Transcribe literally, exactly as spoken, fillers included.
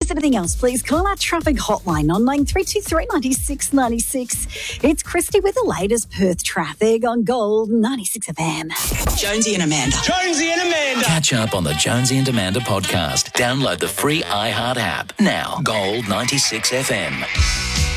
miss anything else, please call our traffic hotline on nine three two three nine six nine six. It's Christy with the latest Perth traffic on Gold ninety-six F M. Jonesy and Amanda. Jonesy and Amanda. Catch up on the Jonesy and Amanda podcast. Download the free iHeart app now. Gold ninety-six F M.